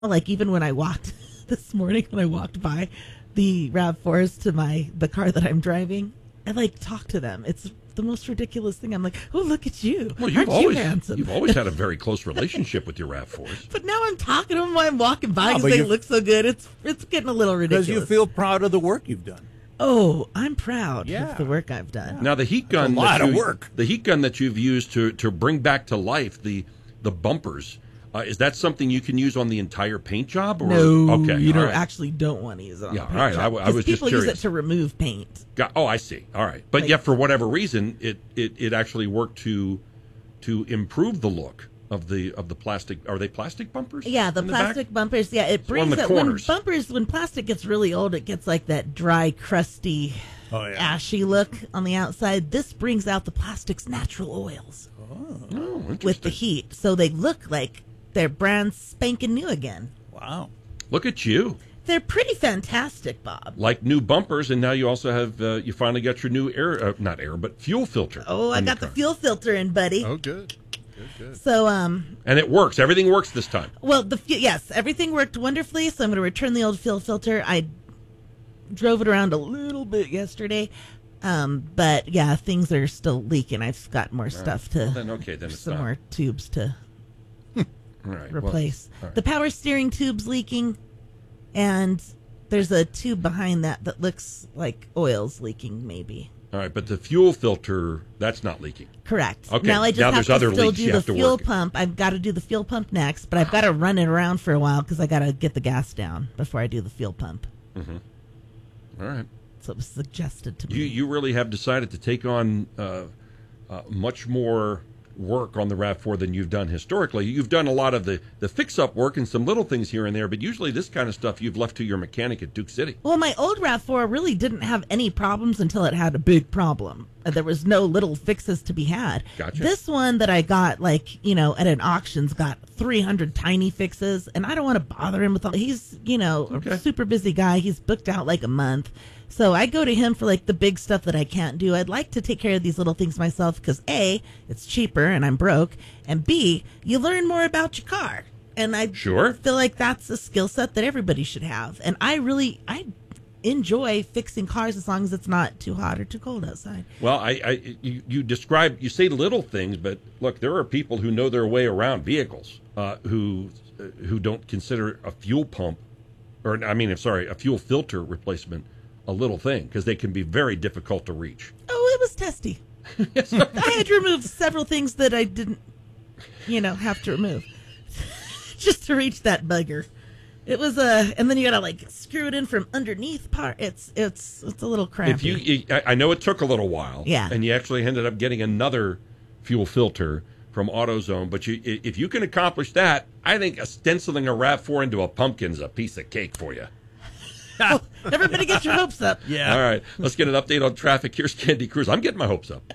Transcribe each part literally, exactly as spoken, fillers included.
Like even when I walked this morning, when I walked by the RAV fours to my the car that I'm driving, I like talk to them. It's the most ridiculous thing. I'm like, oh, look at you. Well, you've Aren't always you handsome? you've always had a very close relationship with your RAV fours. But now I'm talking to them while I'm walking by because but they you- look so good. It's it's getting a little ridiculous. Because you feel proud of the work you've done. Oh, I'm proud Yeah. of the work I've done. Now the heat gun, a lot that of you- work. The heat gun that you've used to to bring back to life the the bumpers. Uh, is that something you can use on the entire paint job? Or? No, okay, you all don't right. actually don't want to use it on Yeah, the paint all right. job, I w- I 'cause was just people use curious. it to remove paint. Got, oh, I see. All right, but Like- yet for whatever reason, it, it, it actually worked to to improve the look of the of the plastic. Are they plastic bumpers? Yeah, the in back? plastic bumpers. Yeah, it on brings the it when corners. bumpers when plastic gets really old, it gets like that dry, crusty, Oh, yeah. ashy look on the outside. This brings out the plastic's natural oils Oh, interesting. with the heat, so they look like they're brand spanking new again. Wow. Look at you, They're pretty fantastic, Bob. like new bumpers, and now you also have uh, you finally got your new air, uh, not air, but fuel filter. Oh, I on your got the car. fuel filter in, buddy. Oh, good. Good, good. So, um, and it works. Everything works this time. well, the fu- yes, everything worked wonderfully. So I'm going to return the old fuel filter. I drove it around a little bit yesterday, um, but yeah, things are still leaking. I've got more stuff to Well, then okay, then it's some not. more tubes to All right, well, replace. all right. The power steering tube's leaking, and there's a tube behind that that looks like oil's leaking. Maybe. All right, but the fuel filter, that's not leaking. Correct. Okay, Now I just now have there's to other still leaks do you the have to fuel work. pump. I've got to do the fuel pump next, but I've got to run it around for a while because I got to get the gas down before I do the fuel pump. All right. So it was suggested to me. You you really have decided to take on uh, uh, much more work on the RAV four than you've done historically. You've done a lot of the, the fix-up work and some little things here and there, but usually this kind of stuff you've left to your mechanic at Duke City. Well, my old RAV four really didn't have any problems until it had a big problem. Uh, There was no little fixes to be had. Gotcha. This one that I got, like, you know, at an auction's got three hundred tiny fixes, and I don't want to bother him with all. He's, you know, Okay. a super busy guy. He's booked out like a month. So I go to him for, like, the big stuff that I can't do. I'd like to take care of these little things myself because, A, it's cheaper and I'm broke, and B, you learn more about your car. And I Sure. feel like that's a skill set that everybody should have. And I really, I enjoy fixing cars as long as it's not too hot or too cold outside. Well, I, I you, you describe, you say little things, but look, there are people who know their way around vehicles uh, who uh, who don't consider a fuel pump, or I mean, I'm sorry, a fuel filter replacement a little thing because they can be very difficult to reach. Oh, it was testy. I had to remove several things that I didn't, you know, have to remove just to reach that bugger. It was a, uh, and then you gotta like screw it in from underneath part. It's it's it's a little crampy. If you, I I know it took a little while, Yeah. and you actually ended up getting another fuel filter from AutoZone. But you, if you can accomplish that, I think a stenciling a RAV four into a pumpkin is a piece of cake for you. Everybody get your hopes up. Yeah. All right, let's get an update on traffic. Here's Candy Cruz. I'm getting my hopes up.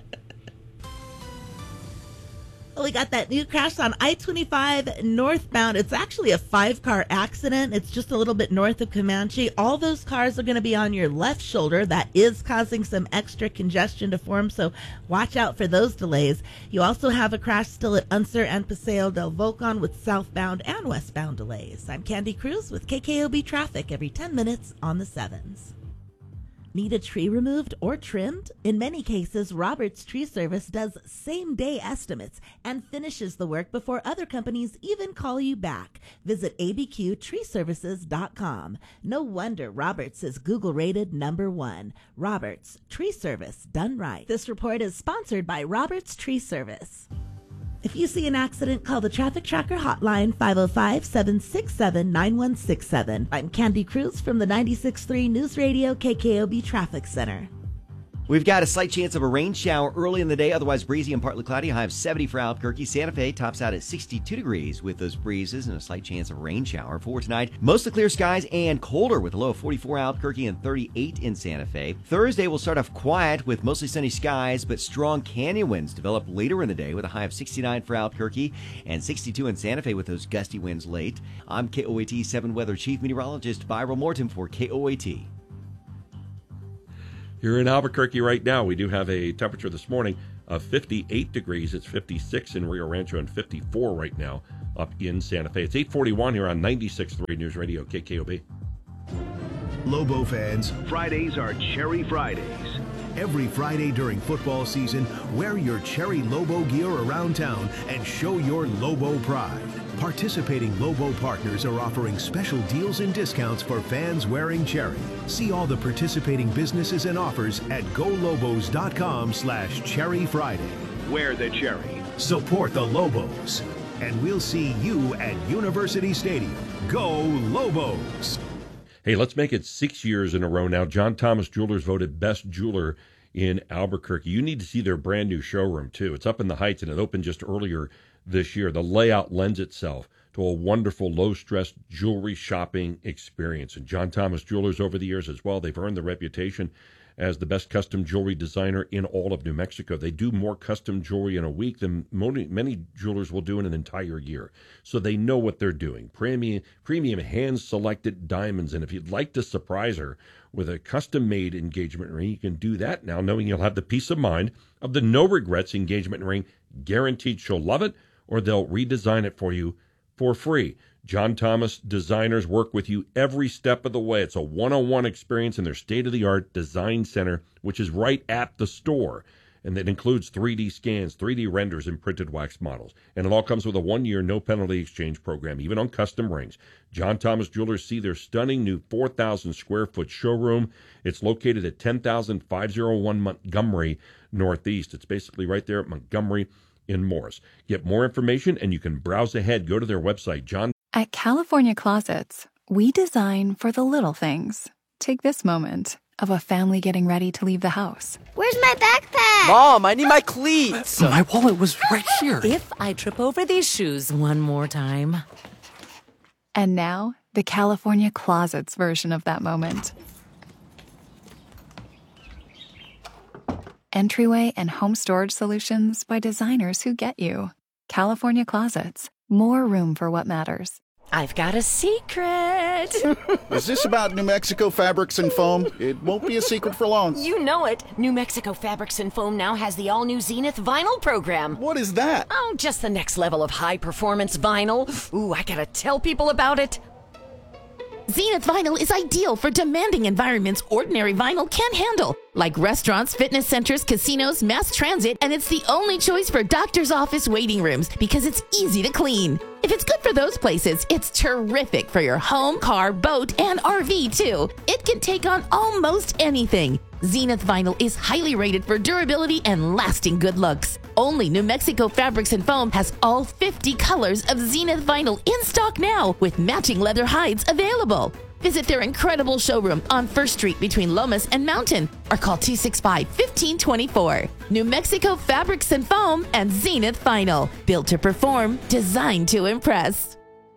Well, we got that new crash on I twenty-five northbound. It's actually a five-car accident. It's just a little bit north of Comanche. All those cars are going to be on your left shoulder. That is causing some extra congestion to form, so watch out for those delays. You also have a crash still at Unser and Paseo del Volcan with southbound and westbound delays. I'm Candy Cruz with K K O B Traffic every ten minutes on the sevens. Need a tree removed or trimmed? In many cases, Roberts Tree Service does same-day estimates and finishes the work before other companies even call you back. Visit a b q tree services dot com. No wonder Roberts is Google-rated number one. Roberts Tree Service, done right. This report is sponsored by Roberts Tree Service. If you see an accident, call the Traffic Tracker hotline five oh five, seven six seven, nine one six seven. I'm Candy Cruz from the ninety-six point three News Radio K K O B Traffic Center. We've got a slight chance of a rain shower early in the day, otherwise breezy and partly cloudy. High of seventy for Albuquerque. Santa Fe tops out at sixty-two degrees with those breezes and a slight chance of a rain shower. For tonight, mostly clear skies and colder with a low of forty-four Albuquerque and thirty-eight in Santa Fe. Thursday will start off quiet with mostly sunny skies, but strong canyon winds develop later in the day with a high of sixty-nine for Albuquerque and sixty-two in Santa Fe with those gusty winds late. I'm K O A T seven Weather Chief Meteorologist Byron Morton for K O A T. Here in Albuquerque right now, we do have a temperature this morning of fifty-eight degrees. It's fifty-six in Rio Rancho and fifty-four right now. up in Santa Fe. It's eight forty-one here on ninety-six point three News Radio K K O B. Lobo fans, Fridays are Cherry Fridays. every Friday during football season, wear your Cherry Lobo gear around town and show your Lobo pride. Participating Lobo partners are offering special deals and discounts for fans wearing Cherry. See all the participating businesses and offers at golobos.com slash Cherry Friday. Wear the Cherry. Support the Lobos. And we'll see you at University Stadium. Go Lobos! Hey, let's make it six years in a row now. John Thomas Jewelers voted best jeweler in Albuquerque. You need to see their brand new showroom, too. It's up in the Heights, and it opened just earlier this year. The layout lends itself to a wonderful, low-stress jewelry shopping experience. And John Thomas Jewelers, over the years as well, they've earned the reputation as the best custom jewelry designer in all of New Mexico. They do more custom jewelry in a week than many jewelers will do in an entire year. So they know what they're doing. Premium, premium hand-selected diamonds. And if you'd like to surprise her with a custom-made engagement ring, you can do that now, knowing you'll have the peace of mind of the no-regrets engagement ring, guaranteed she'll love it, or they'll redesign it for you for free. John Thomas designers work with you every step of the way. It's a one-on-one experience in their state-of-the-art design center, which is right at the store. And that includes three D scans, three D renders, and printed wax models. And it all comes with a one-year no-penalty exchange program, even on custom rings. John Thomas Jewelers see their stunning new four thousand square foot showroom. It's located at ten thousand five oh one Montgomery Northeast. It's basically right there at Montgomery in Morris. Get more information, and you can browse ahead. Go to their website, John. At California Closets, we design for the little things. Take this moment of a family getting ready to leave the house. Where's my backpack? Mom, I need my cleats. My wallet was right here. If I trip over these shoes one more time. And now, the California Closets version of that moment. Entryway and home storage solutions by designers who get you. California Closets. More room for what matters. I've got a secret. Is this about New Mexico Fabrics and Foam? It won't be a secret for long. You know it. New Mexico Fabrics and Foam now has the all-new Zenith vinyl program. What is that? Oh, just the next level of high-performance vinyl. Ooh, I gotta tell people about it. Zenith Vinyl is ideal for demanding environments ordinary vinyl can't handle, like restaurants, fitness centers, casinos, mass transit, and it's the only choice for doctor's office waiting rooms because it's easy to clean. If it's good for those places, it's terrific for your home, car, boat, and R V too. It can take on almost anything. Zenith Vinyl is highly rated for durability and lasting good looks. Only New Mexico Fabrics and Foam has all fifty colors of Zenith Vinyl in stock now, with matching leather hides available. Visit their incredible showroom on First Street between Lomas and Mountain, or call two six five, one five two four. New Mexico Fabrics and Foam and Zenith Vinyl. Built to perform, designed to impress.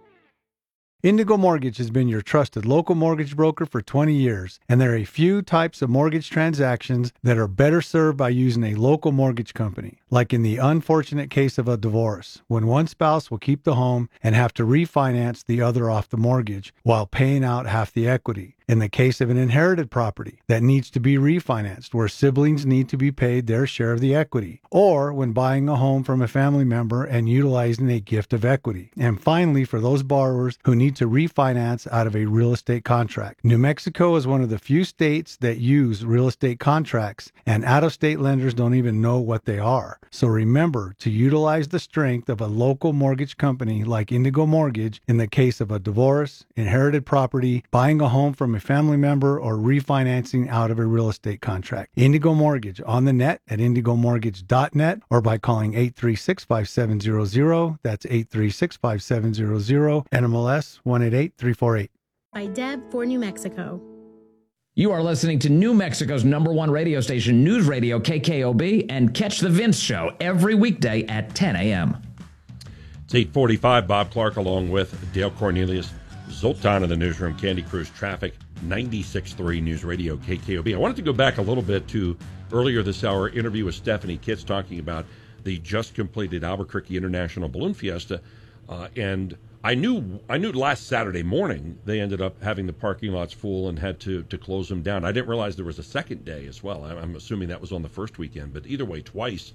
Indigo Mortgage has been your trusted local mortgage broker for twenty years, and there are a few types of mortgage transactions that are better served by using a local mortgage company, like in the unfortunate case of a divorce, when one spouse will keep the home and have to refinance the other off the mortgage while paying out half the equity. In the case of an inherited property that needs to be refinanced, where siblings need to be paid their share of the equity, or when buying a home from a family member and utilizing a gift of equity. And finally, for those borrowers who need to refinance out of a real estate contract. New Mexico is one of the few states that use real estate contracts, and out-of-state lenders don't even know what they are. So remember to utilize the strength of a local mortgage company like Indigo Mortgage in the case of a divorce, inherited property, buying a home from a family member, or refinancing out of a real estate contract. Indigo Mortgage on the net at indigo mortgage dot net or by calling eight three six, five seven zero zero. That's eight three six, five seven zero zero. N M L S one eight eight three four eight. By Deb for New Mexico. You are listening to New Mexico's number one radio station, News Radio K K O B, and catch the Vince Show every weekday at ten a.m. It's eight forty-five. Bob Clark along with Dale Cornelius, Zoltan in the newsroom, Candy Cruise Traffic, ninety-six point three News Radio K K O B. I wanted to go back a little bit to earlier this hour interview with Stephanie Kitts talking about the just completed Albuquerque International Balloon Fiesta, uh, and I knew I knew last Saturday morning they ended up having the parking lots full and had to, to close them down. I didn't realize there was a second day as well. I'm assuming that was on the first weekend, but either way, twice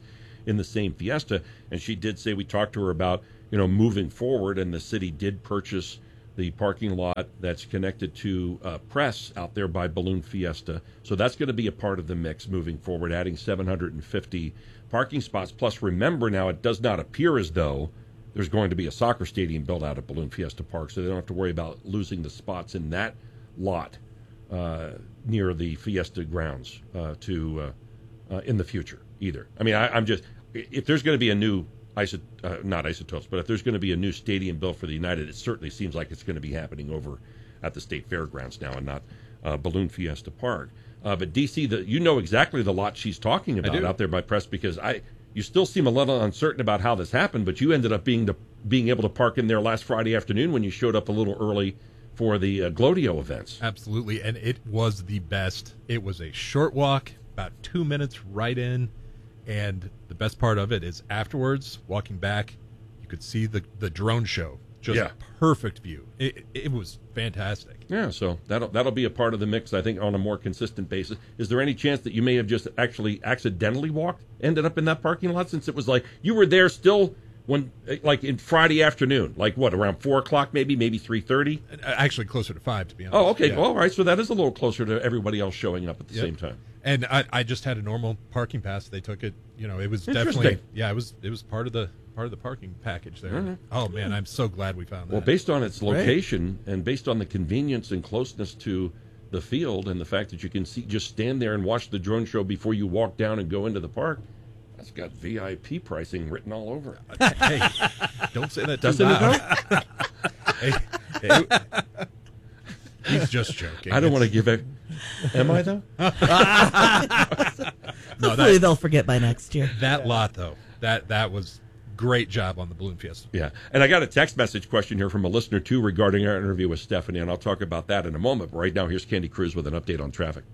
in the same Fiesta. And she did say, we talked to her about, you know, moving forward, and the city did purchase the parking lot that's connected to uh, Press out there by Balloon Fiesta. So that's going to be a part of the mix moving forward, adding seven hundred fifty parking spots. Plus, remember now, it does not appear as though there's going to be a soccer stadium built out at Balloon Fiesta Park, so they don't have to worry about losing the spots in that lot uh, near the Fiesta grounds uh, to uh, uh, in the future either. I mean, I, I'm just, if there's going to be a new Iso, uh, not Isotopes, but if there's going to be a new stadium built for the United, it certainly seems like it's going to be happening over at the State Fairgrounds now and not uh, Balloon Fiesta Park. Uh, but D C, the, you know exactly the lot she's talking about out there by Press, because I you still seem a little uncertain about how this happened, but you ended up being to, being able to park in there last Friday afternoon when you showed up a little early for the uh, Glodio events. Absolutely, and it was the best. It was a short walk, about two minutes right in. And the best part of it is afterwards, walking back, you could see the, the drone show. Just yeah. perfect view. It, it was fantastic. Yeah, so that'll that'll be a part of the mix, I think, on a more consistent basis. Is there any chance that you may have just actually accidentally walked, ended up in that parking lot, since it was like you were there still when, like in Friday afternoon, like what, around four o'clock maybe, maybe three thirty? Actually closer to five, to be honest. Oh, okay. Yeah. Well, all right, so that is a little closer to everybody else showing up at the yep. same time. And I, I just had a normal parking pass. They took it, you know, it was definitely, yeah, it was it was part of the part of the parking package there. Mm-hmm. Oh man, I'm so glad we found that. Well, based on its location right. and based on the convenience and closeness to the field, and the fact that you can see, just stand there and watch the drone show before you walk down and go into the park, that's got V I P pricing written all over it. Hey, don't say that. Doesn't it though? hey, hey, he's just joking. I don't want to give it. Am I though? no, Hopefully that, they'll forget by next year. That lot though, that that was great job on the Balloon Fiesta. Yeah, and I got a text message question here from a listener too regarding our interview with Stephanie, and I'll talk about that in a moment. But right now, here's Candy Cruz with an update on traffic.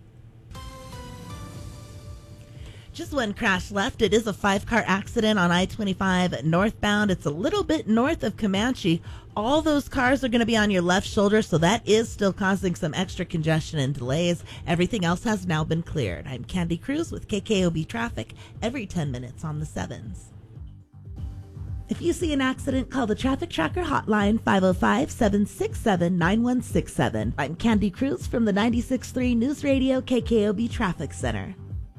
Just one crash left. It is a five-car accident on I twenty-five northbound. It's a little bit north of Comanche. All those cars are going to be on your left shoulder, so that is still causing some extra congestion and delays. Everything else has now been cleared. I'm Candy Cruz with K K O B Traffic every ten minutes on the sevens. If you see an accident, call the Traffic Tracker hotline, five oh five, seven six seven, nine one six seven. I'm Candy Cruz from the ninety-six point three News Radio K K O B Traffic Center.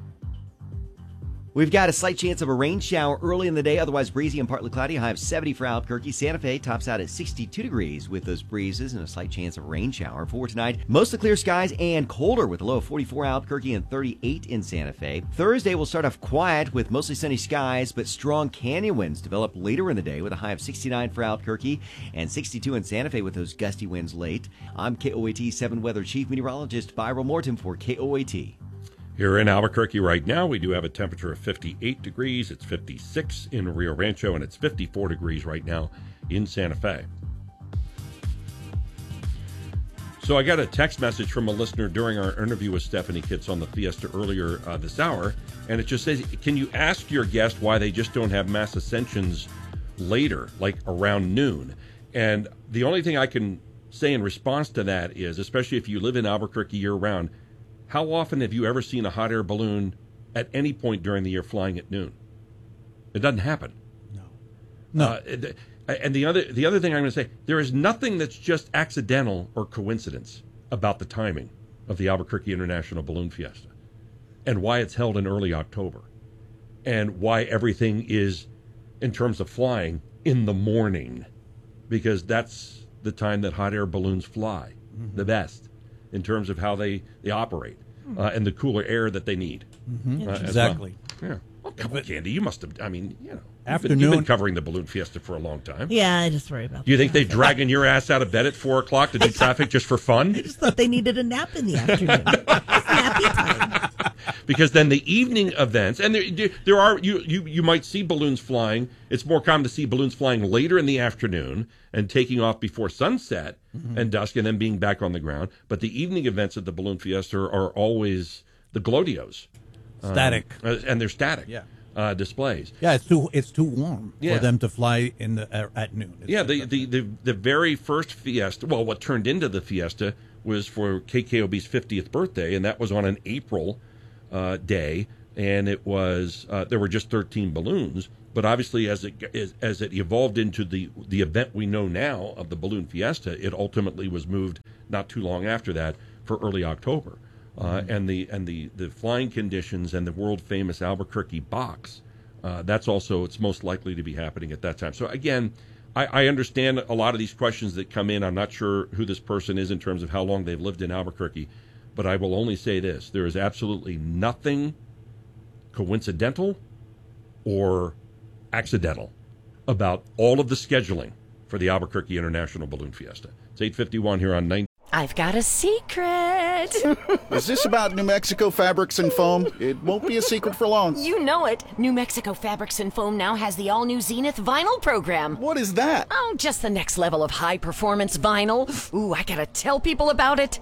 We've got a slight chance of a rain shower early in the day, otherwise breezy and partly cloudy. High of seventy for Albuquerque. Santa Fe tops out at sixty-two degrees with those breezes and a slight chance of a rain shower. For tonight, mostly clear skies and colder with a low of forty-four Albuquerque and thirty-eight in Santa Fe. Thursday will start off quiet with mostly sunny skies, but strong canyon winds develop later in the day with a high of sixty-nine for Albuquerque and sixty-two in Santa Fe with those gusty winds late. I'm K O A T seven Weather Chief Meteorologist Byron Morton for K O A T. Here in Albuquerque right now, we do have a temperature of fifty-eight degrees. It's fifty-six in Rio Rancho, and it's fifty-four degrees right now in Santa Fe. So I got a text message from a listener during our interview with Stephanie Kitts on the Fiesta earlier uh, this hour, and it just says, can you ask your guest why they just don't have mass ascensions later, like around noon? And the only thing I can say in response to that is, especially if you live in Albuquerque year-round, how often have you ever seen a hot air balloon at any point during the year flying at noon? It doesn't happen. No. No. Uh, and the other the other thing I'm going to say, there is nothing that's just accidental or coincidence about the timing of the Albuquerque International Balloon Fiesta and why it's held in early October and why everything is, in terms of flying, in the morning, because that's the time that hot air balloons fly mm-hmm. the best in terms of how they, they operate. Uh, and the cooler air that they need. Mm-hmm. Uh, exactly. Well. Yeah. Well, come on, Candy. You must have, I mean, you know, Afternoon. You've been, you've been covering the Balloon Fiesta for a long time. Yeah, I just worry about Do you think they're dragging your ass out of bed at four o'clock to do traffic just for fun? I just thought they needed a nap in the afternoon. It's nappy time. Because then the evening events, and there, there are, you, you, you might see balloons flying. It's more common to see balloons flying later in the afternoon and taking off before sunset mm-hmm. and dusk and then being back on the ground. But the evening events at the Balloon Fiesta are, are always the Glodios. Static. Um, and they're static. Yeah. Uh, displays. Yeah, it's too it's too warm yeah. for them to fly in the uh, at noon. It's yeah, the, the, the, the very first Fiesta, well, what turned into the Fiesta was for K K O B's fiftieth birthday, and that was on an April uh, day and it was uh, there were just thirteen balloons. But obviously, as it as, as it evolved into the the event we know now of the Balloon Fiesta, it ultimately was moved not too long after that for early October. Uh, and the and the, the flying conditions and the world famous Albuquerque box, uh, that's also it's most likely to be happening at that time. So again, I, I understand a lot of these questions that come in. I'm not sure who this person is in terms of how long they've lived in Albuquerque, but I will only say this: there is absolutely nothing coincidental or accidental about all of the scheduling for the Albuquerque International Balloon Fiesta. It's eight fifty-one here on nine. I've got a secret. Is this about New Mexico Fabrics and Foam? It won't be a secret for long. You know it. New Mexico Fabrics and Foam now has the all-new Zenith vinyl program. What is that? Oh, just the next level of high-performance vinyl. Ooh, I gotta tell people about it.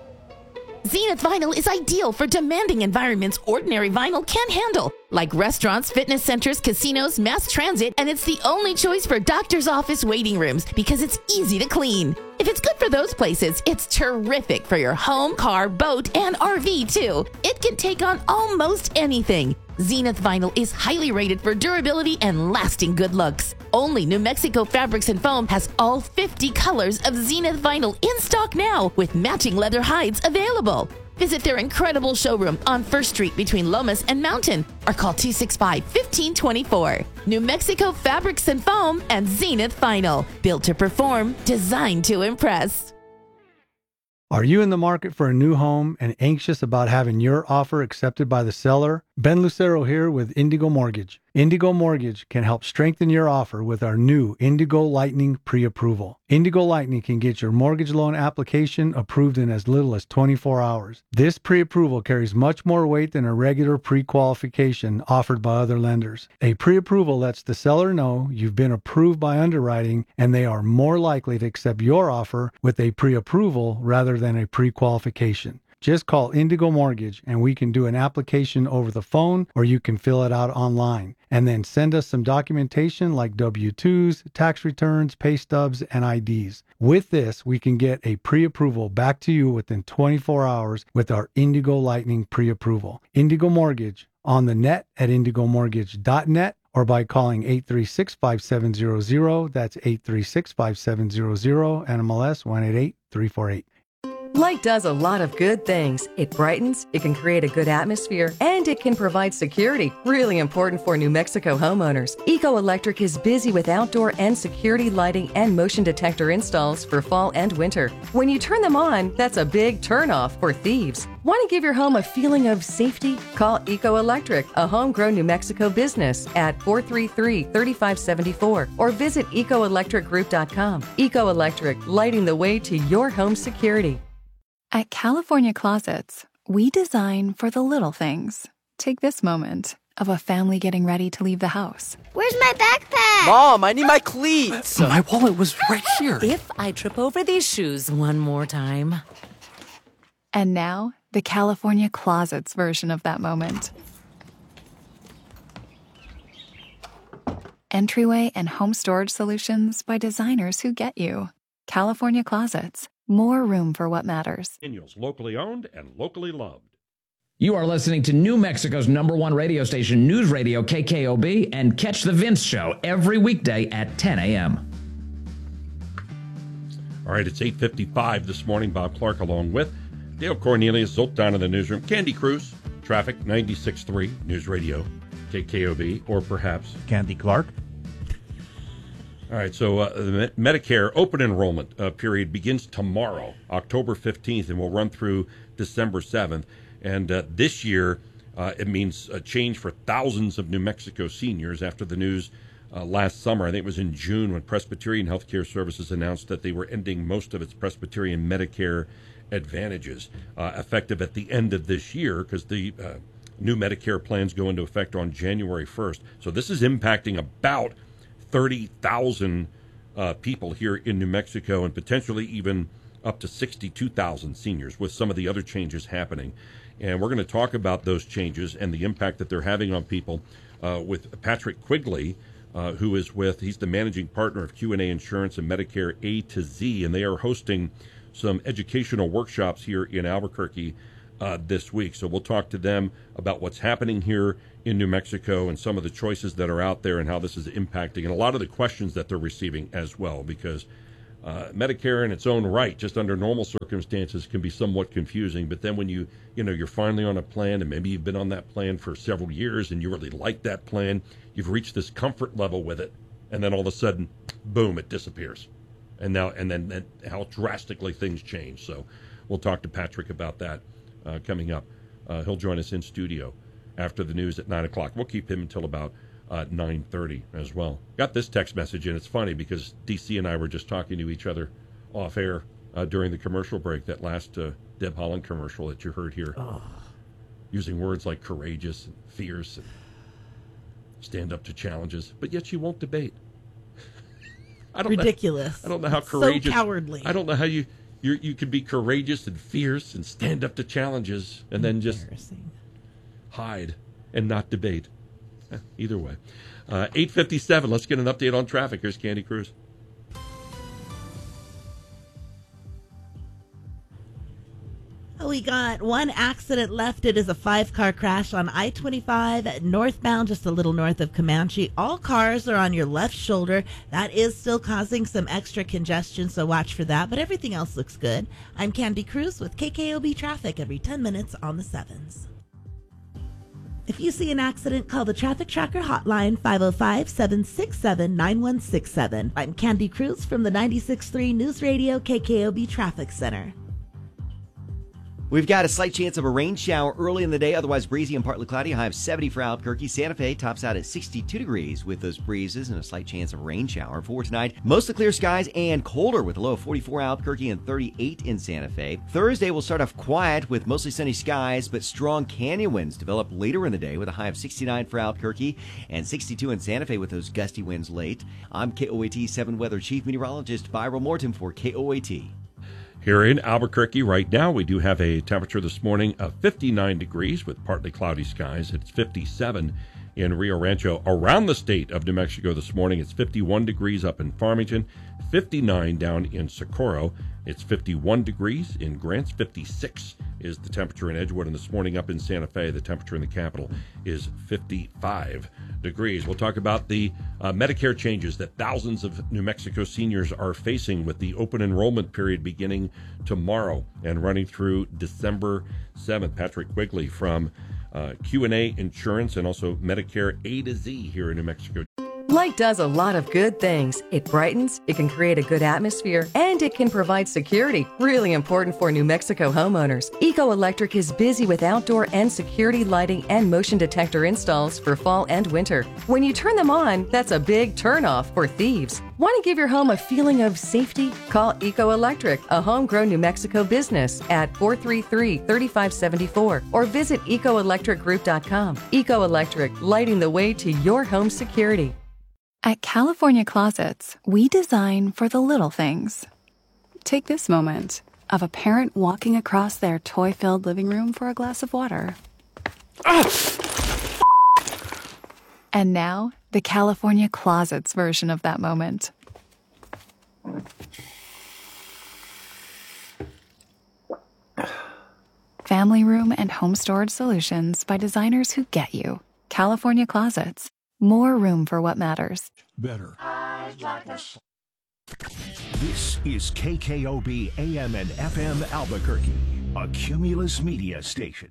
Zenith Vinyl is ideal for demanding environments ordinary vinyl can't handle, like restaurants, fitness centers, casinos, mass transit, and it's the only choice for doctor's office waiting rooms because it's easy to clean. If it's good for those places, it's terrific for your home, car, boat, and R V too. It can take on almost anything. Zenith Vinyl is highly rated for durability and lasting good looks. Only New Mexico Fabrics and Foam has all fifty colors of Zenith Vinyl in stock now with matching leather hides available. Visit their incredible showroom on First Street between Lomas and Mountain or call two six five, one five two four. New Mexico Fabrics and Foam and Zenith Vinyl. Built to perform, designed to impress. Are you in the market for a new home and anxious about having your offer accepted by the seller? Ben Lucero here with Indigo Mortgage. Indigo Mortgage can help strengthen your offer with our new Indigo Lightning pre-approval. Indigo Lightning can get your mortgage loan application approved in as little as twenty-four hours. This pre-approval carries much more weight than a regular pre-qualification offered by other lenders. A pre-approval lets the seller know you've been approved by underwriting and they are more likely to accept your offer with a pre-approval rather than a pre-qualification. Just call Indigo Mortgage and we can do an application over the phone or you can fill it out online. And then send us some documentation like W two's, tax returns, pay stubs, and I Ds. With this, we can get a pre-approval back to you within twenty-four hours with our Indigo Lightning pre-approval. Indigo Mortgage on the net at indigo mortgage dot net or by calling eight three six, five seven zero zero. That's eight three six, five seven zero zero, N M L S one eight eight three four eight. Light does a lot of good things. It brightens, it can create a good atmosphere, and it can provide security. Really important for New Mexico homeowners. Eco Electric is busy with outdoor and security lighting and motion detector installs for fall and winter. When you turn them on, that's a big turnoff for thieves. Want to give your home a feeling of safety? Call Eco Electric, a homegrown New Mexico business, at four three three, three five seven four or visit eco electric group dot com. Eco Electric, lighting the way to your home security. At California Closets, we design for the little things. Take this moment of a family getting ready to leave the house. Where's my backpack? Mom, I need my cleats. My wallet was right here. If I trip over these shoes one more time. And now, the California Closets version of that moment. Entryway and home storage solutions by designers who get you. California Closets. More room for what matters. Daniels, locally owned and locally loved. You are listening to New Mexico's number one radio station, News Radio K K O B, and catch The Vince Show every weekday at ten a.m. All right, it's eight fifty-five this morning. Bob Clark along with Dale Cornelius, Zoltan in the newsroom, Candy Cruz, traffic ninety-six point three, News Radio K K O B, or perhaps Candy Clark. All right, so uh, the Medicare open enrollment uh, period begins tomorrow, October fifteenth, and will run through December seventh. And uh, this year, uh, it means a change for thousands of New Mexico seniors after the news uh, last summer. I think it was in June when Presbyterian Healthcare Services announced that they were ending most of its Presbyterian Medicare advantages, uh, effective at the end of this year, because the uh, new Medicare plans go into effect on January first. So this is impacting about thirty thousand uh, people here in New Mexico, and potentially even up to sixty-two thousand seniors with some of the other changes happening. And we're going to talk about those changes and the impact that they're having on people uh, with Patrick Quigley, uh, who is with, he's the managing partner of Q and A Insurance and Medicare A to Z, and they are hosting some educational workshops here in Albuquerque uh, this week. So we'll talk to them about what's happening here in New Mexico and some of the choices that are out there and how this is impacting and a lot of the questions that they're receiving as well, because uh, Medicare in its own right, just under normal circumstances, can be somewhat confusing. But then when you, you know, you're finally on a plan and maybe you've been on that plan for several years and you really like that plan, you've reached this comfort level with it, and then all of a sudden, boom, it disappears. And now, and then and how drastically things change. So we'll talk to Patrick about that uh, coming up. Uh, he'll join us in studio after the news at nine o'clock. We'll keep him until about uh, nine thirty as well. Got this text message, and it's funny because D C and I were just talking to each other off air uh, during the commercial break, that last uh, Deb Holland commercial that you heard here, oh. using words like courageous and fierce and stand up to challenges, but yet she won't debate. I don't Ridiculous. Know, I don't know how courageous. So cowardly. I don't know how you you you can be courageous and fierce and stand up to challenges and then just hide and not debate. Eh, either way. Uh, eight fifty-seven, let's get an update on traffic. Here's Candy Cruz. We got one accident left. It is a five-car crash on I twenty-five northbound, just a little north of Comanche. All cars are on your left shoulder. That is still causing some extra congestion, so watch for that. But everything else looks good. I'm Candy Cruz with K K O B Traffic every ten minutes on the sevens. If you see an accident, call the Traffic Tracker hotline, five oh five, seven six seven, nine one six seven. I'm Candy Cruz from the ninety-six point three News Radio K K O B Traffic Center. We've got a slight chance of a rain shower early in the day, otherwise breezy and partly cloudy. High of seventy for Albuquerque. Santa Fe tops out at sixty-two degrees with those breezes and a slight chance of a rain shower. For tonight, mostly clear skies and colder with a low of forty-four Albuquerque and thirty-eight in Santa Fe. Thursday will start off quiet with mostly sunny skies, but strong canyon winds develop later in the day with a high of sixty-nine for Albuquerque and sixty-two in Santa Fe with those gusty winds late. I'm K O A T seven Weather Chief Meteorologist Byron Morton for K O A T. Here in Albuquerque right now, we do have a temperature this morning of fifty-nine degrees with partly cloudy skies. It's fifty-seven in Rio Rancho. Around the state of New Mexico this morning, it's fifty-one degrees up in Farmington, fifty-nine down in Socorro. It's fifty-one degrees in Grants, fifty-six is the temperature in Edgewood, and this morning up in Santa Fe, the temperature in the capital is fifty-five degrees. We'll talk about the uh, Medicare changes that thousands of New Mexico seniors are facing with the open enrollment period beginning tomorrow and running through December seventh. Patrick Quigley from uh, Q and A Insurance and also Medicare A to Z here in New Mexico. Light does a lot of good things. It brightens, it can create a good atmosphere, and it can provide security. Really important for New Mexico homeowners. Eco Electric is busy with outdoor and security lighting and motion detector installs for fall and winter. When you turn them on, that's a big turnoff for thieves. Want to give your home a feeling of safety? Call Eco Electric, a homegrown New Mexico business, at four three three, three five seven four or visit eco electric group dot com. Eco Electric, lighting the way to your home security. At California Closets, we design for the little things. Take this moment of a parent walking across their toy-filled living room for a glass of water. Ah! And now, the California Closets version of that moment. Family room and home storage solutions by designers who get you. California Closets. More room for what matters. Better. This is K K O B A M and F M Albuquerque, a Cumulus Media station.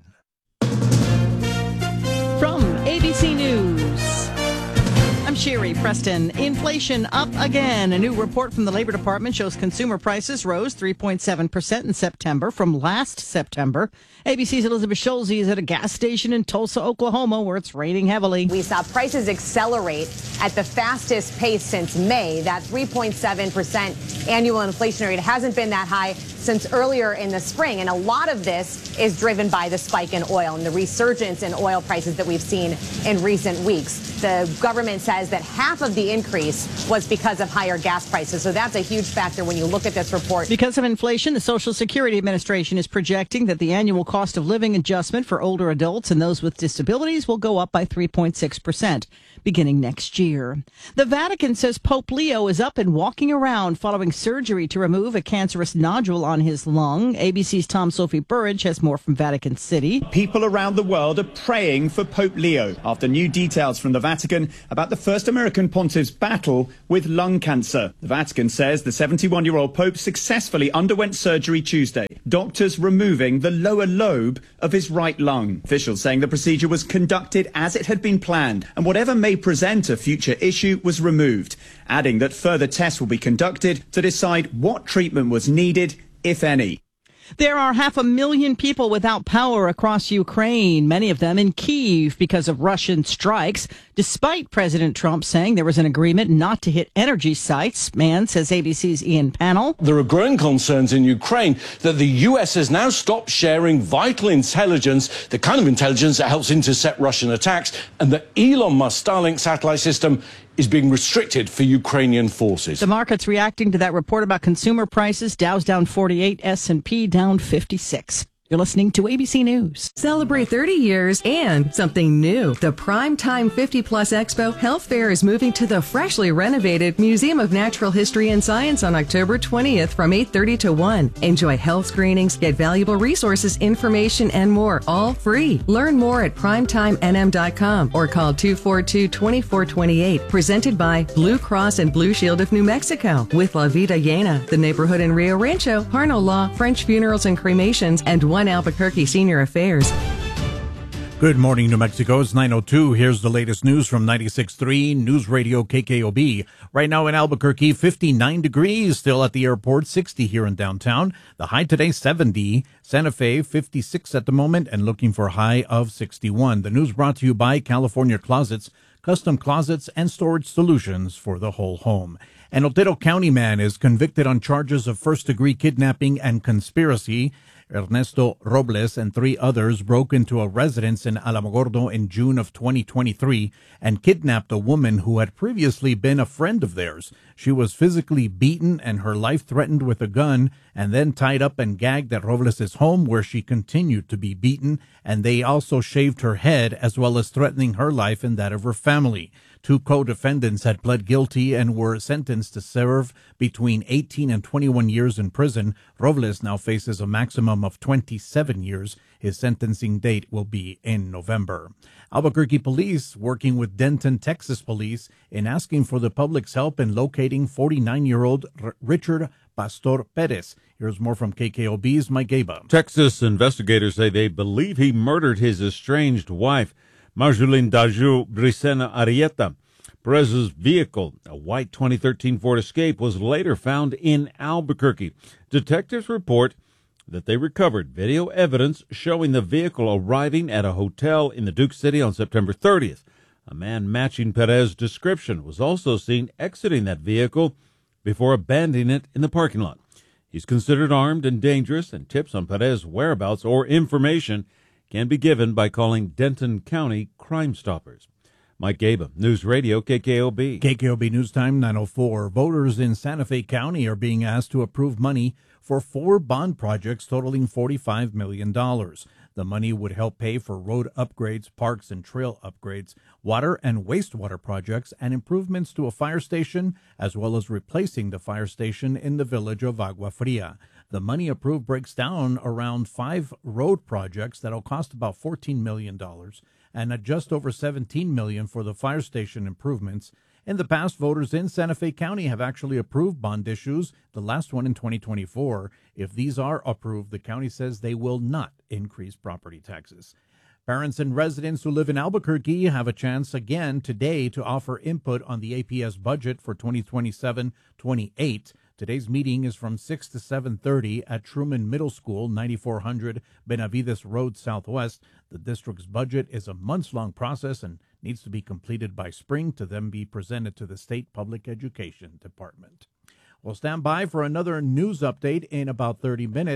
From A B C News, I'm Sherry Preston. Inflation up again. A new report from the Labor Department shows consumer prices rose three point seven percent in September from last September. A B C's Elizabeth Schulze is at a gas station in Tulsa, Oklahoma, where it's raining heavily. We saw prices accelerate at the fastest pace since May. That three point seven percent annual inflation rate hasn't been that high since earlier in the spring. And a lot of this is driven by the spike in oil and the resurgence in oil prices that we've seen in recent weeks. The government said says that half of the increase was because of higher gas prices. So that's a huge factor when you look at this report. Because of inflation, the Social Security Administration is projecting that the annual cost of living adjustment for older adults and those with disabilities will go up by three point six percent beginning next year. The Vatican says Pope Leo is up and walking around following surgery to remove a cancerous nodule on his lung. A B C's Tom Sophie Burridge has more from Vatican City. People around the world are praying for Pope Leo after new details from the Vatican about the first American pontiff's battle with lung cancer. The Vatican says the seventy-one-year-old Pope successfully underwent surgery Tuesday, doctors removing the lower lobe of his right lung. Officials saying the procedure was conducted as it had been planned, and whatever may present a future issue was removed, adding that further tests will be conducted to decide what treatment was needed, if any. There are half a million people without power across Ukraine, many of them in Kyiv because of Russian strikes, despite President Trump saying there was an agreement not to hit energy sites. Man, says A B C's Ian Pannell. There are growing concerns in Ukraine that the U S has now stopped sharing vital intelligence, the kind of intelligence that helps intercept Russian attacks, and that Elon Musk Starlink satellite system is being restricted for Ukrainian forces. The market's reacting to that report about consumer prices. Dow's down forty-eight, S and P down fifty-six. You're listening to A B C News. Celebrate thirty years and something new. The Primetime fifty Plus Expo Health Fair is moving to the freshly renovated Museum of Natural History and Science on October twentieth from eight thirty to one. Enjoy health screenings, get valuable resources, information, and more, all free. Learn more at primetime n m dot com or call two four two, two four two eight. Presented by Blue Cross and Blue Shield of New Mexico with La Vida Llena, the neighborhood in Rio Rancho, Harno Law, French Funerals and Cremations, and One Albuquerque Senior Affairs. Good morning, New Mexico. It's nine oh two. Here's the latest news from ninety-six point three News Radio K K O B. Right now in Albuquerque, fifty-nine degrees. Still at the airport, sixty here in downtown. The high today, seventy. Santa Fe, fifty-six at the moment, and looking for a high of sixty-one. The news brought to you by California Closets, custom closets and storage solutions for the whole home. An Otero County man is convicted on charges of first-degree kidnapping and conspiracy. Ernesto Robles and three others broke into a residence in Alamogordo in June of twenty twenty-three and kidnapped a woman who had previously been a friend of theirs. She was physically beaten and her life threatened with a gun, and then tied up and gagged at Robles' home, where she continued to be beaten, and they also shaved her head, as well as threatening her life and that of her family. Two co-defendants had pled guilty and were sentenced to serve between eighteen and twenty-one years in prison. Robles now faces a maximum of twenty-seven years. His sentencing date will be in November. Albuquerque police working with Denton, Texas police in asking for the public's help in locating forty-nine-year-old R- Richard Pastor Perez. Here's more from K K O B's Mike Gaba. Texas investigators say they believe he murdered his estranged wife, Marjolin Daju Brisena Arieta. Perez's vehicle, a white twenty thirteen Ford Escape, was later found in Albuquerque. Detectives report that they recovered video evidence showing the vehicle arriving at a hotel in the Duke City on September thirtieth. A man matching Perez's description was also seen exiting that vehicle before abandoning it in the parking lot. He's considered armed and dangerous, and tips on Perez's whereabouts or information can be given by calling Denton County Crime Stoppers. Mike Gaba, News Radio K K O B. K K O B News Time nine oh four. Voters in Santa Fe County are being asked to approve money for four bond projects totaling forty-five million dollars. The money would help pay for road upgrades, parks and trail upgrades, water and wastewater projects, and improvements to a fire station, as well as replacing the fire station in the village of Agua Fria. The money approved breaks down around five road projects that will cost about fourteen million dollars and at just over seventeen million dollars for the fire station improvements. In the past, voters in Santa Fe County have actually approved bond issues, the last one in twenty twenty-four. If these are approved, the county says they will not increase property taxes. Parents and residents who live in Albuquerque have a chance again today to offer input on the A P S budget for twenty twenty-seven twenty-eight. Today's meeting is from six to seven thirty at Truman Middle School, ninety-four hundred Benavides Road Southwest. The district's budget is a months-long process and needs to be completed by spring to then be presented to the State Public Education Department. We'll stand by for another news update in about thirty minutes.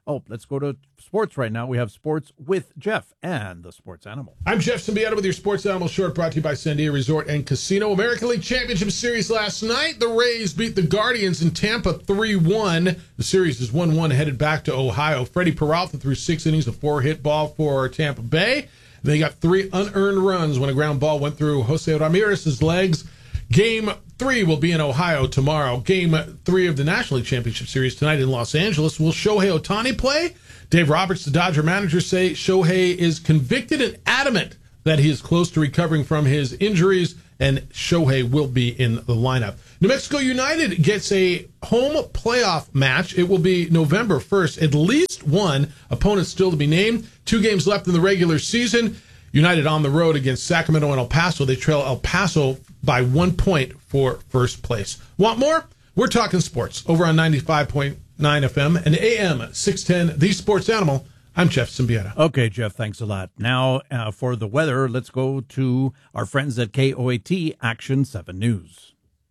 Oh, let's go to sports right now. We have sports with Jeff and the Sports Animal. I'm Jeff Symbieta with your Sports Animal Short, brought to you by Sandia Resort and Casino. American League Championship Series last night. The Rays beat the Guardians in Tampa three one. The series is one one headed back to Ohio. Freddie Peralta threw six innings, a four-hit ball for Tampa Bay. They got three unearned runs when a ground ball went through Jose Ramirez's legs. Game three will be in Ohio tomorrow. Game three of the National League Championship Series tonight in Los Angeles. Will Shohei Ohtani play? Dave Roberts, the Dodger manager, say Shohei is convicted and adamant that he is close to recovering from his injuries, and Shohei will be in the lineup. New Mexico United gets a home playoff match. It will be November first. At least one opponent still to be named. Two games left in the regular season. United on the road against Sacramento and El Paso. They trail El Paso by one point for first place. Want more? We're talking sports over on ninety-five point nine F M and A M six ten, The Sports Animal. I'm Jeff Symbieta. Okay, Jeff, thanks a lot. Now, uh, for the weather, let's go to our friends at K O A T Action seven News.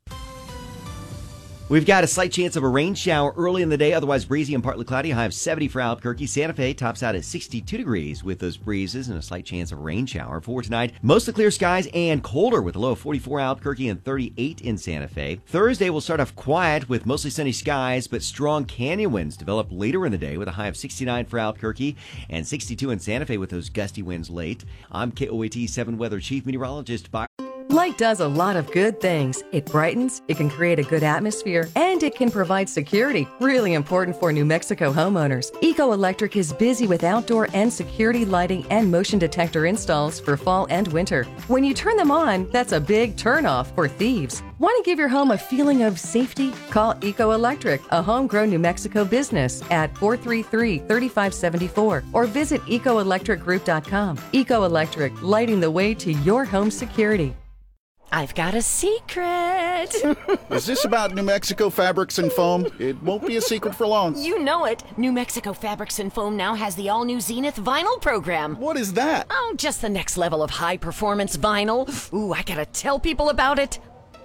We've got a slight chance of a rain shower early in the day, otherwise breezy and partly cloudy. High of seventy for Albuquerque. Santa Fe tops out at sixty-two degrees with those breezes and a slight chance of a rain shower. For tonight, mostly clear skies and colder with a low of forty-four Albuquerque and thirty-eight in Santa Fe. Thursday will start off quiet with mostly sunny skies, but strong canyon winds develop later in the day with a high of sixty-nine for Albuquerque and sixty-two in Santa Fe with those gusty winds late. I'm K O A T seven Weather Chief Meteorologist Byron. Light does a lot of good things. It brightens, it can create a good atmosphere, and it can provide security. Really important for New Mexico homeowners. Eco Electric is busy with outdoor and security lighting and motion detector installs for fall and winter. When you turn them on, that's a big turnoff for thieves. Want to give your home a feeling of safety? Call Eco Electric, a homegrown New Mexico business, at four three three, three five seven four or visit eco electric group dot com. Eco Electric, lighting the way to your home security. I've got a secret. Is this about New Mexico Fabrics and Foam? It won't be a secret for long. You know it. New Mexico Fabrics and Foam now has the all-new Zenith vinyl program. What is that? Oh, just the next level of high-performance vinyl. Ooh, I gotta tell people about it.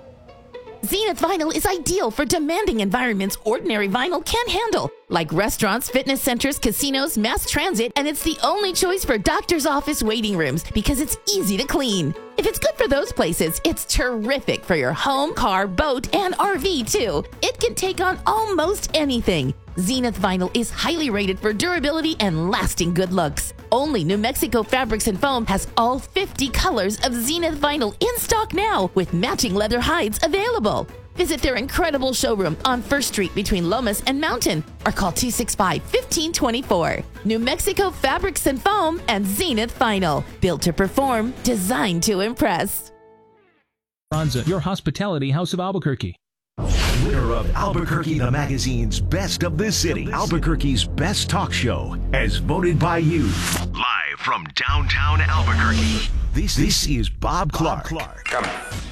Zenith Vinyl is ideal for demanding environments ordinary vinyl can't handle, like restaurants, fitness centers, casinos, mass transit, and it's the only choice for doctor's office waiting rooms because it's easy to clean. If it's good for those places, it's terrific for your home, car, boat, and R V too. It can take on almost anything. Zenith Vinyl is highly rated for durability and lasting good looks. Only New Mexico Fabrics and Foam has all fifty colors of Zenith Vinyl in stock now with matching leather hides available. Visit their incredible showroom on First Street between Lomas and Mountain or call two six five, one five two four. New Mexico Fabrics and Foam and Zenith Vinyl. Built to perform, designed to impress. Franza, your hospitality house of Albuquerque. Winner of Albuquerque the Magazine's Best of the City, Albuquerque's Best Talk Show, as voted by you. Live from downtown Albuquerque, this, this is Bob Clark. Clark. Come.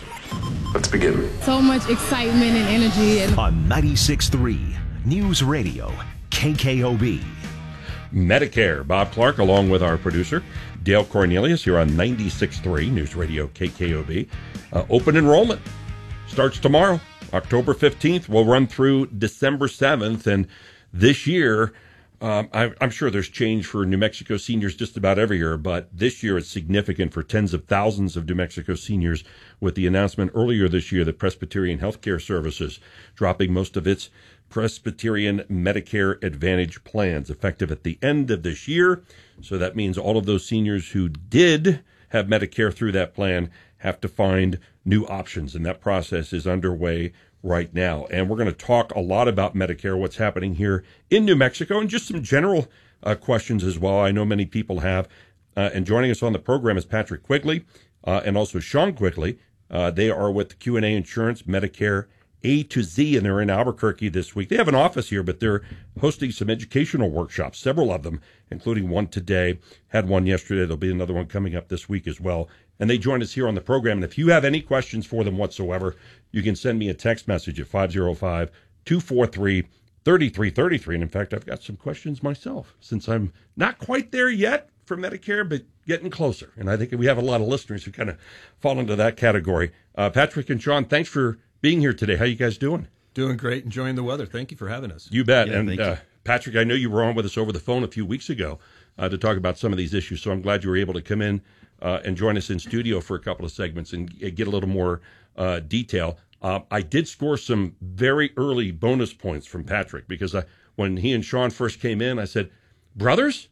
Let's begin. So much excitement and energy. And on ninety-six point three News Radio, K K O B. Medicare. Bob Clark, along with our producer, Dale Cornelius, here on ninety-six point three News Radio, K K O B. Uh, open enrollment starts tomorrow. October fifteenth, will run through December seventh, and this year, um, I, I'm sure there's change for New Mexico seniors just about every year, but this year it's significant for tens of thousands of New Mexico seniors with the announcement earlier this year that Presbyterian Healthcare Services dropping most of its Presbyterian Medicare Advantage plans effective at the end of this year. So that means all of those seniors who did have Medicare through that plan have to find new options, and that process is underway right now. And we're going to talk a lot about Medicare, what's happening here in New Mexico, and just some general uh, questions as well. I know many people have. Uh, and joining us on the program is Patrick Quigley uh, and also Sean Quigley. Uh, they are with Q and A Insurance Medicare A to Z, and they're in Albuquerque this week. They have an office here, but they're hosting some educational workshops, several of them, including one today. Had one yesterday. There'll be another one coming up this week as well. And they joined us here on the program. And if you have any questions for them whatsoever, you can send me a text message at five oh five, two four three, three three three three. And in fact, I've got some questions myself, since I'm not quite there yet for Medicare, but getting closer. And I think we have a lot of listeners who kind of fall into that category. Uh, Patrick and Sean, thanks for being here today. How you guys doing? Doing great. Enjoying the weather. Thank you for having us. You bet. Yeah, and uh, Patrick, I know you were on with us over the phone a few weeks ago uh, to talk about some of these issues, so I'm glad you were able to come in uh, and join us in studio for a couple of segments and get a little more uh, detail. Uh, I did score some very early bonus points from Patrick because I, when he and Sean first came in, I said, brothers?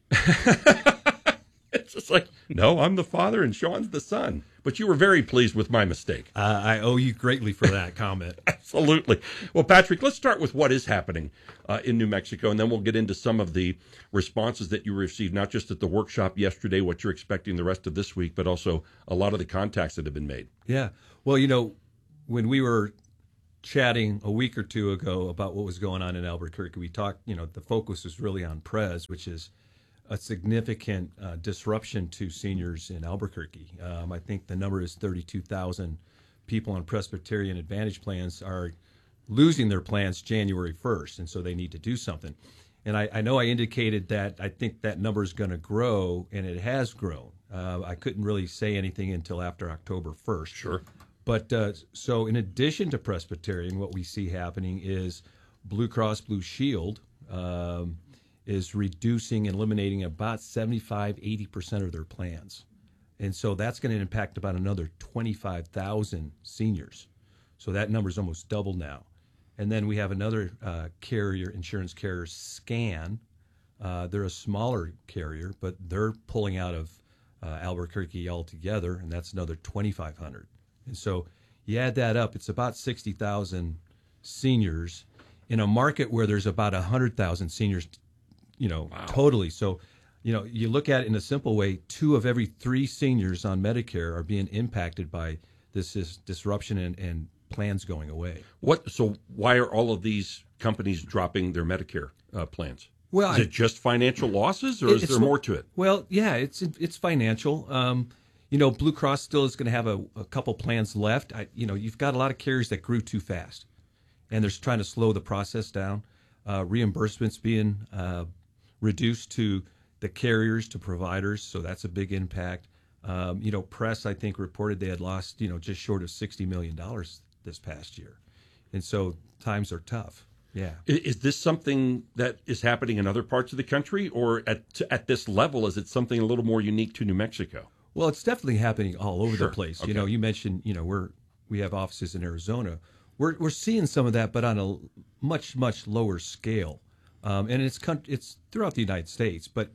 It's just like, no, I'm the father and Sean's the son. But you were very pleased with my mistake. Uh, I owe you greatly for that comment. Absolutely. Well, Patrick, let's start with what is happening uh, in New Mexico, and then we'll get into some of the responses that you received, not just at the workshop yesterday, what you're expecting the rest of this week, but also a lot of the contacts that have been made. Yeah. Well, you know, when we were chatting a week or two ago about what was going on in Albuquerque, we talked, you know, the focus was really on Prez, which is a significant uh, disruption to seniors in Albuquerque. Um, I think the number is thirty-two thousand people on Presbyterian Advantage plans are losing their plans January first, and so they need to do something. And I, I know I indicated that I think that number is going to grow, and it has grown. Uh, I couldn't really say anything until after October first. Sure. But uh, so in addition to Presbyterian, what we see happening is Blue Cross Blue Shield um, is reducing and eliminating about seventy-five, eighty percent of their plans. And so that's going to impact about another twenty-five thousand seniors. So that number is almost double now. And then we have another uh, carrier, insurance carrier, SCAN. Uh, they're a smaller carrier, but they're pulling out of uh, Albuquerque altogether, and that's another twenty-five hundred. And so you add that up, it's about sixty thousand seniors in a market where there's about one hundred thousand seniors, you know, wow. totally. So, you know, you look at it in a simple way, two of every three seniors on Medicare are being impacted by this, this disruption and, and plans going away. What? So why are all of these companies dropping their Medicare uh, plans? Well, is I, it just financial losses, or is there more to it? Well, yeah, it's it's financial. Um, you know, Blue Cross still is going to have a, a couple plans left. I, you know, you've got a lot of carriers that grew too fast, and they're trying to slow the process down. Uh, reimbursements being uh, reduced to the carriers, to providers, so that's a big impact. Um, you know, Press, I think, reported they had lost, you know, just short of sixty million dollars this past year. And so times are tough. Yeah. Is this something that is happening in other parts of the country, or at at this level, is it something a little more unique to New Mexico? Well, it's definitely happening all over Sure. the place. Okay. You know, you mentioned, you know, we're we have offices in Arizona. We're we're seeing some of that, but on a much much lower scale, um, and it's it's throughout the United States. But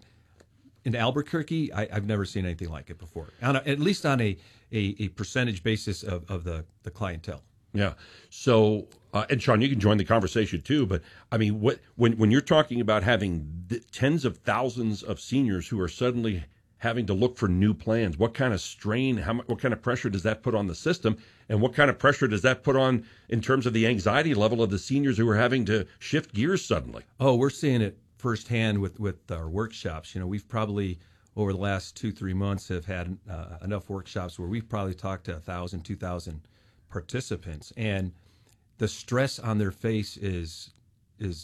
in Albuquerque, I, I've never seen anything like it before. On a, at least on a, a, a percentage basis of, of the, the clientele. Yeah. So, uh, and Sean, you can join the conversation too. But I mean, what when when you're talking about having th- tens of thousands of seniors who are suddenly having to look for new plans, what kind of strain, how much, what kind of pressure does that put on the system, and what kind of pressure does that put on in terms of the anxiety level of the seniors who are having to shift gears suddenly? Oh, we're seeing it firsthand with with our workshops. You know, we've probably over the last two three months have had uh, enough workshops where we've probably talked to a thousand, two thousand participants, and the stress on their face is is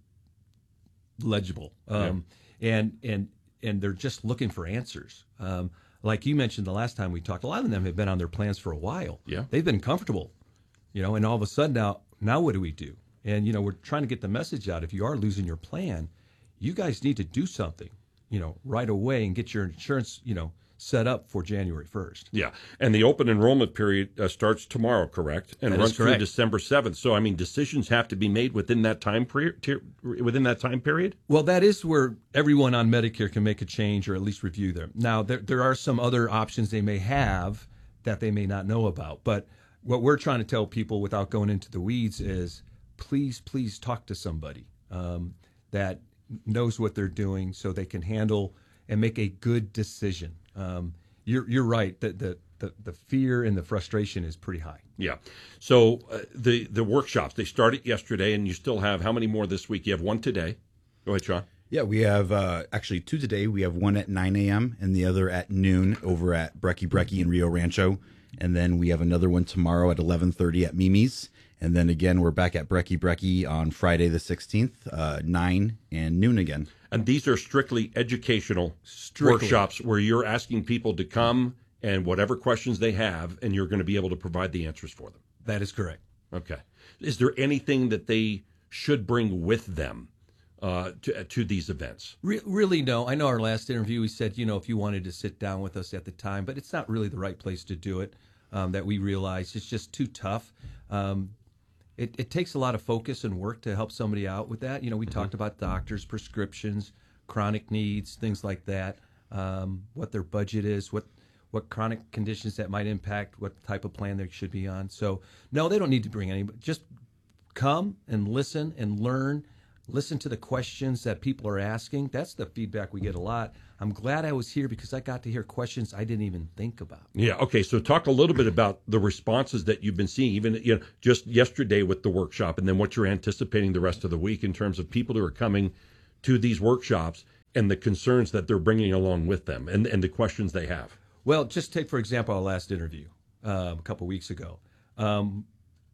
legible, um, yeah. and and and they're just looking for answers. Um, like you mentioned the last time we talked, a lot of them have been on their plans for a while. Yeah, they've been comfortable, you know, and all of a sudden now now what do we do? And you know, we're trying to get the message out. If you are losing your plan, you guys need to do something, you know, right away and get your insurance, you know, set up for January first. Yeah, and the open enrollment period uh, starts tomorrow, correct? And That runs is correct. through December seventh. So, I mean, decisions have to be made within that time period. Within that time period. Well, that is where everyone on Medicare can make a change or at least review them. Now, there there are some other options they may have that they may not know about. But what we're trying to tell people, without going into the weeds, is please, please talk to somebody um, that knows what they're doing so they can handle and make a good decision. Um, you're you're right that the, the the fear and the frustration is pretty high. Yeah. So uh, the the workshops, they started yesterday, and you still have how many more this week? You have one today. Go ahead, Sean. Yeah, we have uh, actually two today. We have one at nine a.m. and the other at noon over at Brecky Brecky in Rio Rancho. And then we have another one tomorrow at eleven thirty at Mimi's. And then again, we're back at Brecky Brecky on Friday the sixteenth, uh, nine and noon again. And these are strictly educational Strictly. workshops where you're asking people to come and whatever questions they have, and you're going to be able to provide the answers for them. That is correct. Okay. Is there anything that they should bring with them uh, to to these events? Re- really, no. I know our last interview, we said, you know, if you wanted to sit down with us at the time, but it's not really the right place to do it. Um, that we realize it's just too tough. Um, it, it takes a lot of focus and work to help somebody out with that. You know, we mm-hmm. talked about doctors, prescriptions, chronic needs, things like that. Um, what their budget is, what what chronic conditions that might impact, what type of plan they should be on. So, no, they don't need to bring anybody. Just come and listen and learn. Listen to the questions that people are asking. That's the feedback we get a lot. I'm glad I was here because I got to hear questions I didn't even think about. Yeah, okay, so talk a little bit about the responses that you've been seeing, even you know, just yesterday with the workshop, and then what you're anticipating the rest of the week in terms of people who are coming to these workshops and the concerns that they're bringing along with them and, and the questions they have. Well, just take, for example, our last interview um, a couple weeks ago. Um,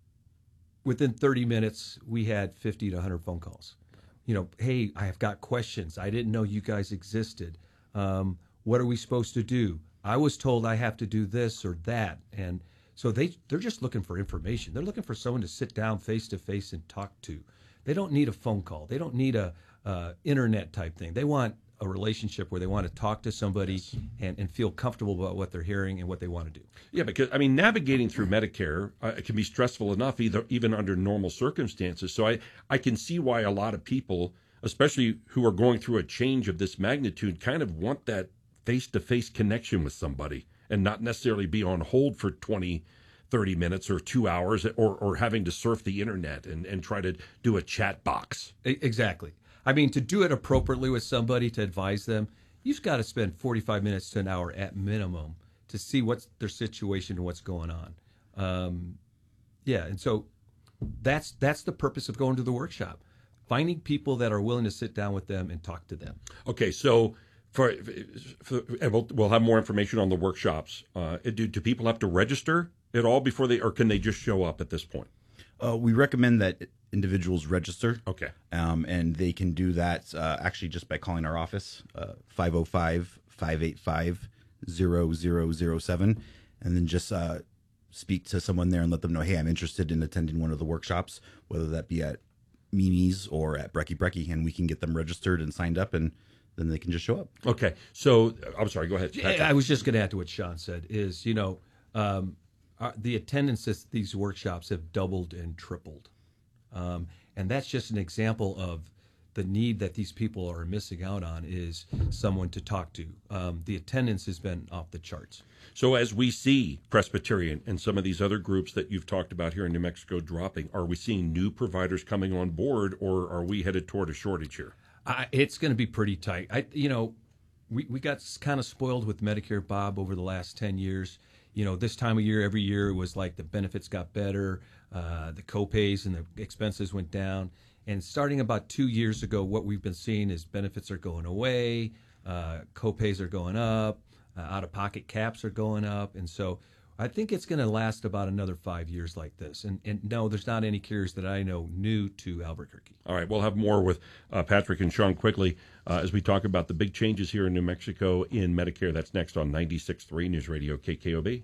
within thirty minutes, we had fifty to one hundred phone calls. You know, hey, I have got questions. I didn't know you guys existed. Um, what are we supposed to do? I was told I have to do this or that. And so they, they're just looking for information. They're looking for someone to sit down face to face and talk to. They don't need a phone call. They don't need a uh, internet type thing. They want a relationship where they want to talk to somebody yes. and, and feel comfortable about what they're hearing and what they want to do. Yeah, because, I mean, navigating through Medicare uh, it can be stressful enough either even under normal circumstances. So I, I can see why a lot of people, especially who are going through a change of this magnitude, kind of want that face-to-face connection with somebody and not necessarily be on hold for twenty, thirty minutes or two hours or, or having to surf the internet and, and try to do a chat box. Exactly. I mean, to do it appropriately with somebody, to advise them, you've got to spend forty-five minutes to an hour at minimum to see what's their situation and what's going on. Um, yeah, and so that's that's the purpose of going to the workshop, finding people that are willing to sit down with them and talk to them. Okay, so for, for and we'll, we'll have more information on the workshops. Uh, do, do people have to register at all before they, or can they just show up at this point? Uh, we recommend that individuals register. Okay. Um, and they can do that uh, actually just by calling our office, uh, five oh five, five eight five, zero zero zero seven, and then just uh, speak to someone there and let them know, hey, I'm interested in attending one of the workshops, whether that be at Mimi's or at Brecky Brecky, and we can get them registered and signed up, and then they can just show up. Okay. So, I'm sorry, go ahead. Patrick. I was just going to add to what Sean said is, you know, um, Uh, the attendance at these workshops have doubled and tripled. Um, and that's just an example of the need that these people are missing out on is someone to talk to. Um, the attendance has been off the charts. So as we see Presbyterian and some of these other groups that you've talked about here in New Mexico dropping, are we seeing new providers coming on board, or are we headed toward a shortage here? Uh, it's going to be pretty tight. I, you know, we, we got kind of spoiled with Medicare, Bob, over the last ten years. You know, this time of year, every year, it was like the benefits got better, uh, the copays and the expenses went down. And starting about two years ago, what we've been seeing is benefits are going away, uh, copays are going up, uh, out-of-pocket caps are going up. And so I think it's going to last about another five years like this. And, and no, there's not any carriers that I know new to Albuquerque. All right, we'll have more with uh, Patrick and Sean quickly uh, as we talk about the big changes here in New Mexico in Medicare. That's next on ninety-six point three News Radio K K O B.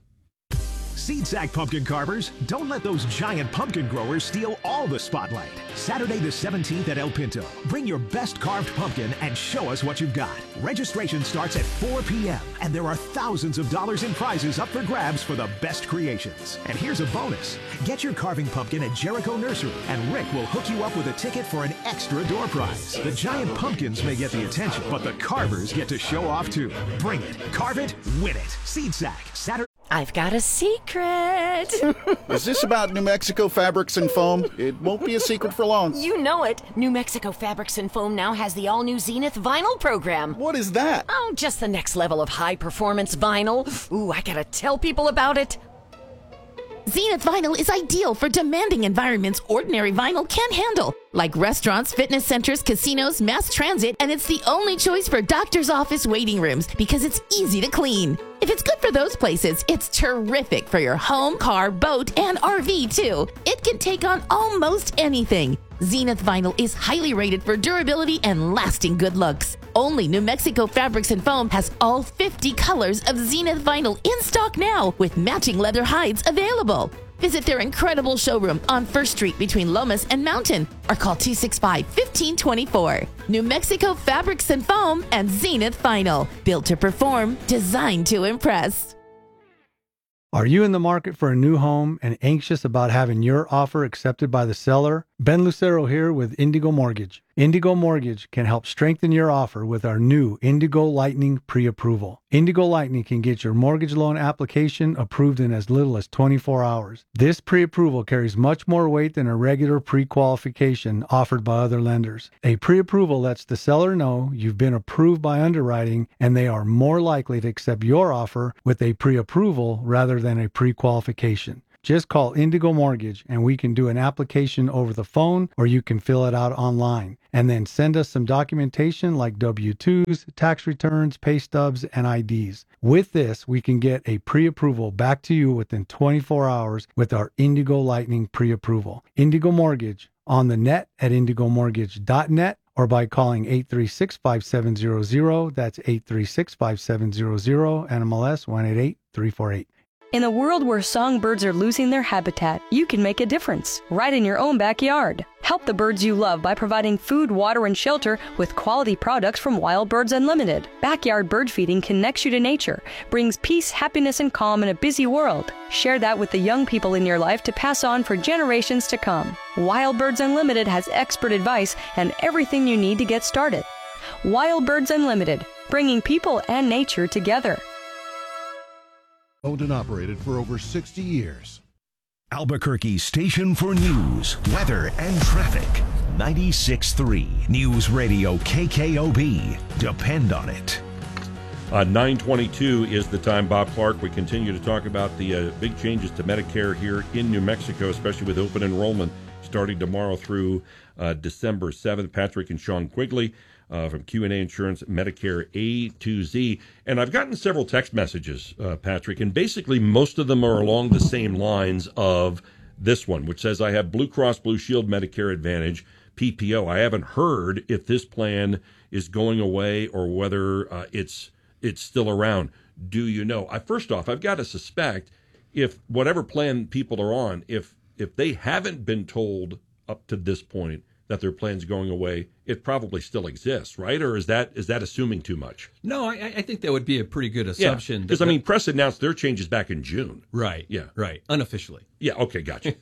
Seed Sack pumpkin carvers, don't let those giant pumpkin growers steal all the spotlight. Saturday the seventeenth at El Pinto. Bring your best carved pumpkin and show us what you've got. Registration starts at four p.m. and there are thousands of dollars in prizes up for grabs for the best creations. And here's a bonus. Get your carving pumpkin at Jericho Nursery and Rick will hook you up with a ticket for an extra door prize. The giant pumpkins may get the attention, but the carvers get to show off too. Bring it, carve it, win it. Seed Sack, Saturday. I've got a secret. Is this about New Mexico Fabrics and Foam? It won't be a secret for long. You know it. New Mexico Fabrics and Foam now has the all-new Zenith vinyl program. What is that? Oh, just the next level of high-performance vinyl. Ooh, I gotta tell people about it. Zenith Vinyl is ideal for demanding environments ordinary vinyl can't handle, like restaurants, fitness centers, casinos, mass transit, and it's the only choice for doctor's office waiting rooms because it's easy to clean. If it's good for those places, it's terrific for your home, car, boat, and R V too. It can take on almost anything. Zenith Vinyl is highly rated for durability and lasting good looks. Only New Mexico Fabrics and Foam has all fifty colors of Zenith Vinyl in stock now with matching leather hides available. Visit their incredible showroom on First Street between Lomas and Mountain or call two six five, one five two four. New Mexico Fabrics and Foam and Zenith Vinyl. Built to perform, designed to impress. Are you in the market for a new home and anxious about having your offer accepted by the seller? Ben Lucero here with Indigo Mortgage. Indigo Mortgage can help strengthen your offer with our new Indigo Lightning pre-approval. Indigo Lightning can get your mortgage loan application approved in as little as twenty-four hours. This pre-approval carries much more weight than a regular pre-qualification offered by other lenders. A pre-approval lets the seller know you've been approved by underwriting and they are more likely to accept your offer with a pre-approval rather than a pre-qualification. Just call Indigo Mortgage and we can do an application over the phone or you can fill it out online. And then send us some documentation like W two's, tax returns, pay stubs, and I Ds. With this, we can get a pre-approval back to you within twenty-four hours with our Indigo Lightning pre-approval. Indigo Mortgage on the net at indigo mortgage dot net or by calling eight three six, five seven zero zero. That's eight three six, five seven zero zero, N M L S one eight eight, three four eight. In a world where songbirds are losing their habitat, you can make a difference right in your own backyard. Help the birds you love by providing food, water, and shelter with quality products from Wild Birds Unlimited. Backyard bird feeding connects you to nature, brings peace, happiness, and calm in a busy world. Share that with the young people in your life to pass on for generations to come. Wild Birds Unlimited has expert advice and everything you need to get started. Wild Birds Unlimited, bringing people and nature together. Owned and operated for over sixty years. Albuquerque's station for news, weather, and traffic. ninety-six point three News Radio K K O B. Depend on it. Uh, nine twenty-two is the time, Bob Clark. We continue to talk about the uh, big changes to Medicare here in New Mexico, especially with open enrollment starting tomorrow through uh, December seventh. Patrick and Sean Quigley uh, from Q and A Insurance, Medicare A to Z. And I've gotten several text messages, uh, Patrick, and basically most of them are along the same lines of this one, which says, I have Blue Cross Blue Shield Medicare Advantage, P P O. I haven't heard if this plan is going away or whether uh, it's it's still around. Do you know? I, first off, I've got to suspect if whatever plan people are on, if if they haven't been told up to this point that their plan's going away, it probably still exists, right? Or is that is that assuming too much? No, I, I think that would be a pretty good assumption. Because, yeah, I mean, Press announced their changes back in June. Right. Yeah. Right. Unofficially. Yeah, okay, gotcha.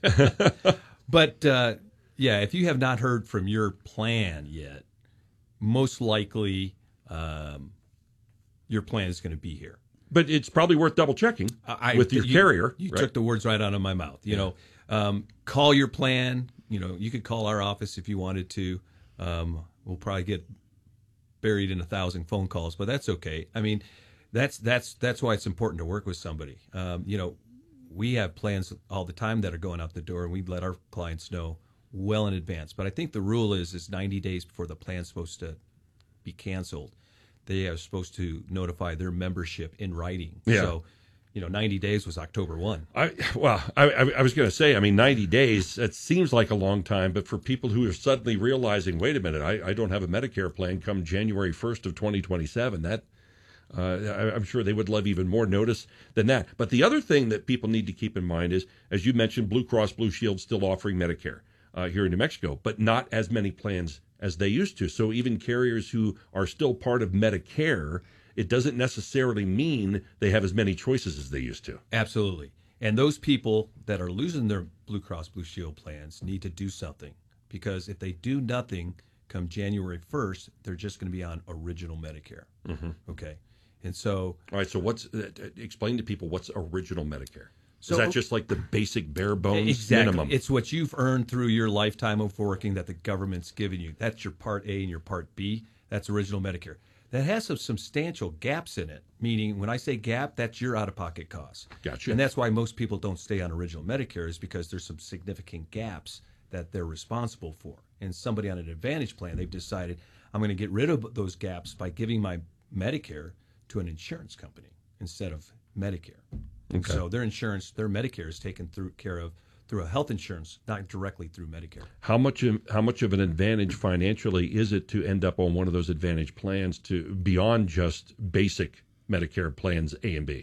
But, uh, yeah, if you have not heard from your plan yet, most likely um, your plan is going to be here. But it's probably worth double checking I, with your you, carrier. You right? took the words right out of my mouth. You yeah. know, um, call your plan. You know, you could call our office if you wanted to. Um, we'll probably get buried in a thousand phone calls, but that's okay. I mean, that's that's that's why it's important to work with somebody. Um, you know, we have plans all the time that are going out the door, and we let our clients know well in advance. But I think the rule is is ninety days before the plan's supposed to be canceled. They are supposed to notify their membership in writing. Yeah. So, you know, ninety days was October first. I, well, I, I was going to say, I mean, ninety days, it seems like a long time, but for people who are suddenly realizing, wait a minute, I, I don't have a Medicare plan come January first of twenty twenty-seven, that uh, I, I'm sure they would love even more notice than that. But the other thing that people need to keep in mind is, as you mentioned, Blue Cross Blue Shield still offering Medicare uh, here in New Mexico, but not as many plans as they used to. So even carriers who are still part of Medicare, it doesn't necessarily mean they have as many choices as they used to. Absolutely. And those people that are losing their Blue Cross Blue Shield plans need to do something, because if they do nothing come January first, they're just going to be on original Medicare. Mm-hmm. Okay. And so... All right, so what's... Uh, explain to people what's original Medicare. So, is that just like the basic bare bones exactly. minimum? It's what you've earned through your lifetime of working that the government's giving you. That's your Part A and your Part B. That's original Medicare. That has some substantial gaps in it, meaning when I say gap, that's your out-of-pocket costs. Gotcha. And that's why most people don't stay on original Medicare, is because there's some significant gaps that they're responsible for. And somebody on an Advantage plan, they've decided, I'm going to get rid of those gaps by giving my Medicare to an insurance company instead of Medicare. Okay. So their insurance, their Medicare is taken through care of through a health insurance, not directly through Medicare. How much of, how much of an advantage financially is it to end up on one of those Advantage plans to beyond just basic Medicare plans A and B?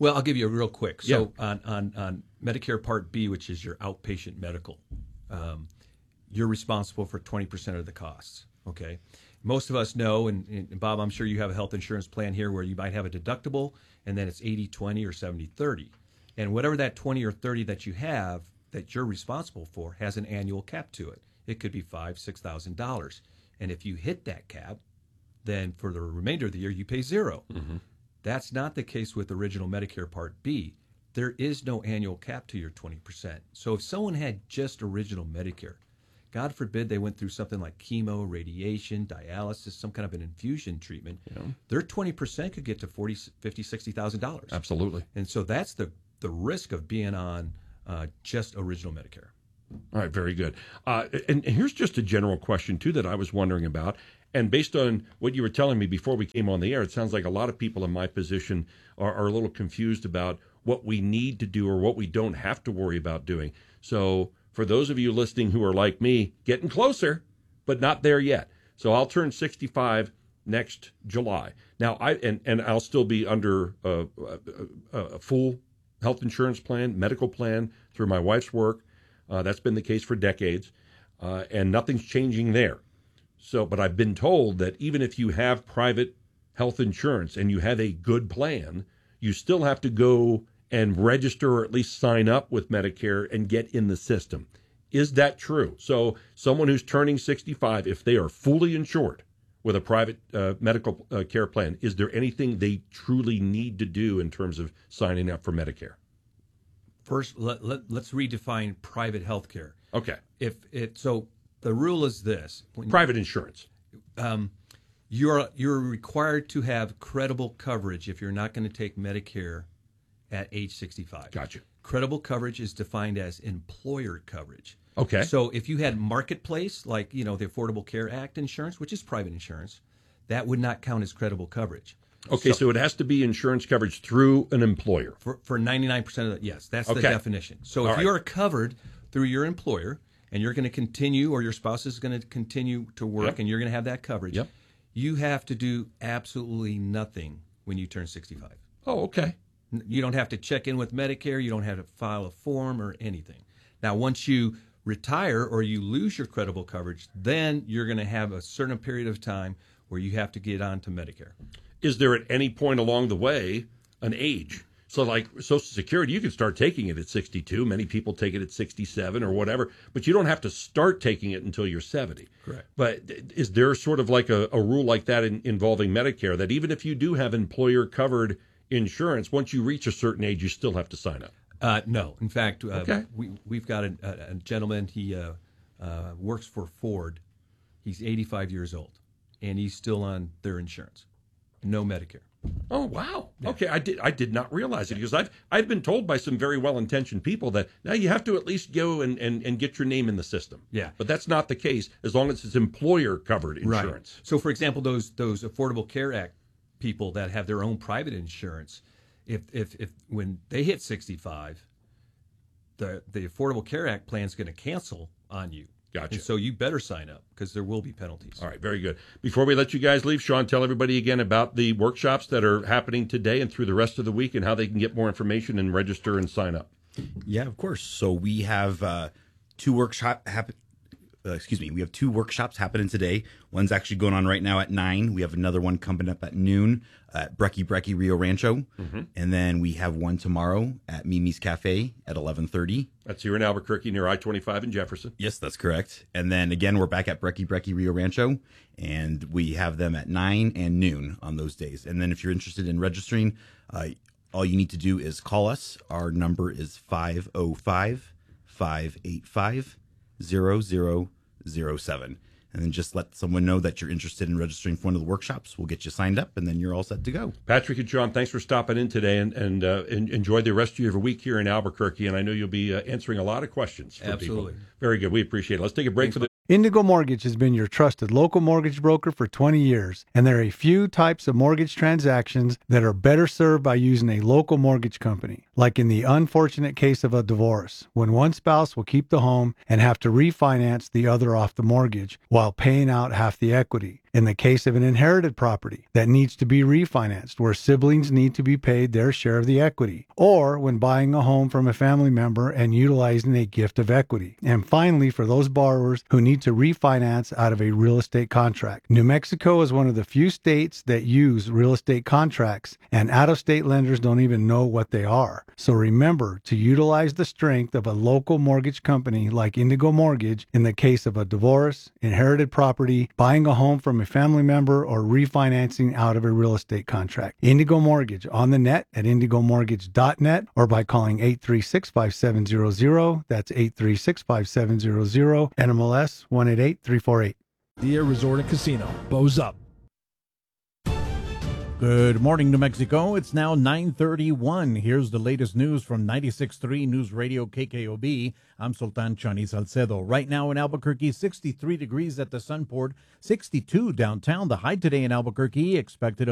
Well, I'll give you a real quick. So Yeah. on, on, on Medicare Part B, which is your outpatient medical, um, you're responsible for twenty percent of the costs, okay? Most of us know, and, and Bob, I'm sure you have a health insurance plan here where you might have a deductible, and then it's eighty twenty or seventy thirty. And whatever that twenty or thirty that you have that you're responsible for has an annual cap to it. It could be five, six thousand dollars. And if you hit that cap, then for the remainder of the year you pay zero. Mm-hmm. That's not the case with original Medicare Part B. There is no annual cap to your twenty percent. So if someone had just original Medicare, God forbid they went through something like chemo, radiation, dialysis, some kind of an infusion treatment, Yeah. their twenty percent could get to forty, fifty, sixty thousand dollars. Absolutely. And so that's the, the risk of being on uh, just original Medicare. All right, very good. Uh, and, and here's just a general question, too, that I was wondering about. And based on what you were telling me before we came on the air, it sounds like a lot of people in my position are, are a little confused about what we need to do or what we don't have to worry about doing. So for those of you listening who are like me, getting closer, but not there yet. So I'll turn sixty-five next July. Now, I and, and I'll still be under a, a, a full health insurance plan, medical plan through my wife's work. Uh, that's been the case for decades, uh, and nothing's changing there. So, but I've been told that even if you have private health insurance and you have a good plan, you still have to go and register or at least sign up with Medicare and get in the system. Is that true? So someone who's turning sixty-five, if they are fully insured with a private uh, medical uh, care plan, is there anything they truly need to do in terms of signing up for Medicare? First, let, let, let's redefine private health care. Okay. If it so the rule is this. When, private insurance. Um, you're you're required to have credible coverage if you're not going to take Medicare at age sixty-five. Gotcha. Credible coverage is defined as employer coverage. Okay. So if you had marketplace, like, you know, the Affordable Care Act insurance, which is private insurance, that would not count as credible coverage. Okay, so, so it has to be insurance coverage through an employer. For for ninety-nine percent of the, yes, that's Okay. the definition. So All if right. you are covered through your employer and you're going to continue, or your spouse is going to continue to work, Yep. and you're going to have that coverage, Yep. you have to do absolutely nothing when you turn sixty-five. Oh, okay. N- You don't have to check in with Medicare. You don't have to file a form or anything. Now, once you retire or you lose your credible coverage, then you're going to have a certain period of time where you have to get on to Medicare. Is there at any point along the way an age? So like Social Security, you can start taking it at sixty-two. Many people take it at sixty-seven or whatever, but you don't have to start taking it until you're seventy. Correct. But is there sort of like a, a rule like that in, involving Medicare, that even if you do have employer-covered insurance, once you reach a certain age, you still have to sign up? Uh, no. In fact, uh, Okay. we, we've got a, a, a gentleman, he uh, uh, works for Ford. He's eighty-five years old, and he's still on their insurance. No Medicare. Oh wow! Okay, I did I did not realize it, because I've I've been told by some very well intentioned people that now you have to at least go and, and, and get your name in the system. Yeah. But that's not the case as long as it's employer covered insurance. Right. So, for example, those those Affordable Care Act people that have their own private insurance, if if, if when they hit sixty-five, the the Affordable Care Act plan is going to cancel on you. Gotcha. And so you better sign up, because there will be penalties. All right, very good. Before we let you guys leave, Sean, tell everybody again about the workshops that are happening today and through the rest of the week, and how they can get more information and register and sign up. Yeah, of course. So we have uh, two workshop happen. Uh, excuse me. We have two workshops happening today. One's actually going on right now at nine. We have another one coming up at noon at Brecky Brecky Rio Rancho, Mhm. and then we have one tomorrow at Mimi's Cafe at eleven thirty. That's here in Albuquerque near I twenty-five in Jefferson. Yes, that's correct. And then again, we're back at Brecky Brecky Rio Rancho, and we have them at nine and noon on those days. And then if you're interested in registering, uh, all you need to do is call us. Our number is five oh five, five eight five, zero zero zero seven. And then just let someone know that you're interested in registering for one of the workshops. We'll get you signed up, and then you're all set to go. Patrick and Sean, thanks for stopping in today, and, and uh, en- enjoy the rest of your week here in Albuquerque. And I know you'll be uh, answering a lot of questions from Absolutely. people. Very good. We appreciate it. Let's take a break for the. Indigo Mortgage has been your trusted local mortgage broker for twenty years, and there are a few types of mortgage transactions that are better served by using a local mortgage company. like in the unfortunate case of a divorce, when one spouse will keep the home and have to refinance the other off the mortgage while paying out half the equity. In the case of an inherited property that needs to be refinanced, where siblings need to be paid their share of the equity, or when buying a home from a family member and utilizing a gift of equity. And finally, for those borrowers who need to refinance out of a real estate contract. New Mexico is one of the few states that use real estate contracts, and out-of-state lenders don't even know what they are. So remember to utilize the strength of a local mortgage company like Indigo Mortgage in the case of a divorce, inherited property, buying a home from a family member, or refinancing out of a real estate contract. Indigo Mortgage on the net at indigo mortgage dot net or by calling eight three six, five seven zero zero. That's eight three six, five seven zero zero. N M L S one eight eight three four eight. Dia Resort and Casino. Bows up. Good morning, New Mexico. It's now nine thirty-one. Here's the latest news from ninety-six point three News Radio K K O B. I'm Sultan Chani Salcedo. Right now in Albuquerque, sixty-three degrees at the Sunport, sixty-two downtown. The high today in Albuquerque expected